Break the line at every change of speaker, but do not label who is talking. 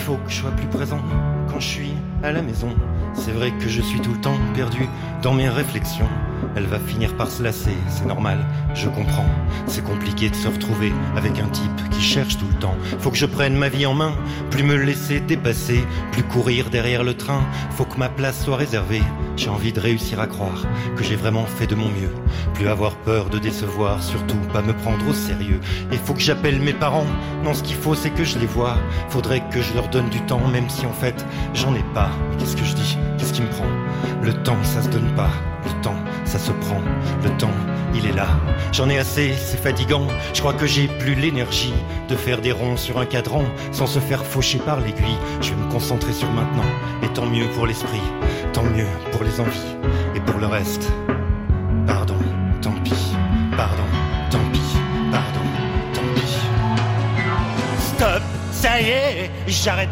faut que je sois plus présent quand je suis à la maison. C'est vrai que je suis tout le temps perdu dans mes réflexions. Elle va finir par se lasser, c'est normal, je comprends. C'est compliqué de se retrouver avec un type qui cherche tout le temps. Faut que je prenne ma vie en main, plus me laisser dépasser, plus courir derrière le train. Faut que ma place soit réservée. J'ai envie de réussir à croire que j'ai vraiment fait de mon mieux. Plus avoir peur de décevoir, surtout pas me prendre au sérieux. Et faut que j'appelle mes parents, non ce qu'il faut c'est que je les vois. Faudrait que je leur donne du temps, même si en fait j'en ai pas. Qu'est-ce que je dis? Qu'est-ce qui me prend? Le temps ça se donne pas, le temps ça se prend. Le temps il est là, j'en ai assez, c'est fatigant. Je crois que j'ai plus l'énergie de faire des ronds sur un cadran sans se faire faucher par l'aiguille. Je vais me concentrer sur maintenant, et tant mieux pour l'esprit, tant mieux pour les envies et pour le reste. Pardon, tant pis, pardon, tant pis, pardon, tant pis. Stop, ça y est, j'arrête.